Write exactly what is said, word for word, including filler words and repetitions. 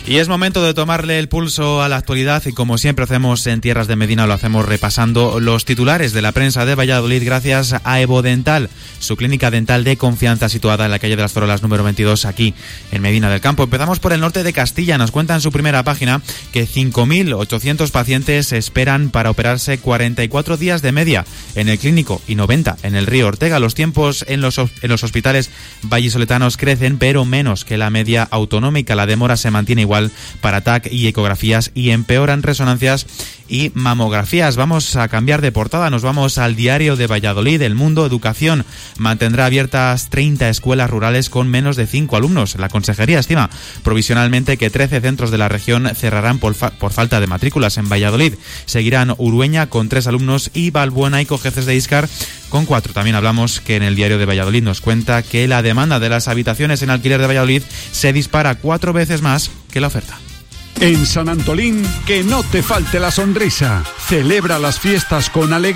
Y es momento de tomarle el pulso a la actualidad y como siempre hacemos en Tierras de Medina, lo hacemos repasando los titulares de la prensa de Valladolid gracias a Evo Dental, su clínica dental de confianza situada en la calle de las Farolas número veintidós aquí en Medina del Campo. Empezamos por el norte de Castilla. Nos cuenta en su primera página que cinco mil ochocientos pacientes esperan para operarse cuarenta y cuatro días de media en el clínico y noventa en el Río Ortega. Los tiempos en los, en los hospitales vallisoletanos crecen, pero menos que la media autonómica. La demora se mantiene igual para T A C y ecografías y empeoran resonancias y mamografías. Vamos a cambiar de portada, nos vamos al diario de Valladolid. El Mundo. Educación mantendrá abiertas treinta escuelas rurales con menos de cinco alumnos. La Consejería estima provisionalmente que trece centros de la región cerrarán por, fa- por falta de matrículas. En Valladolid seguirán Urueña con tres alumnos y Balbuena y Cojeces de Íscar con cuatro. También hablamos que en el diario de Valladolid nos cuenta que la demanda de las habitaciones en alquiler de Valladolid se dispara cuatro veces más que la oferta. En San Antolín, que no te falte la sonrisa. Celebra las fiestas con alegría.